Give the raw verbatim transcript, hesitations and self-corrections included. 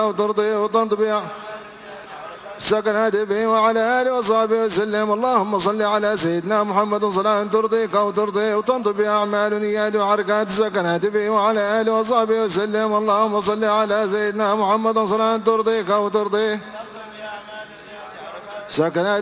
وترضي وتنطبع سكنات به وعلى آله وصحبه وسلم. اللهم صل على سيدنا محمد صلاة ترضيك وترضي وتنطبع أعمال نيات وحركات سكنات به وعلى آله وصحبه وسلم. اللهم صل على سيدنا محمد صلاة ترضيك وترضي سكنات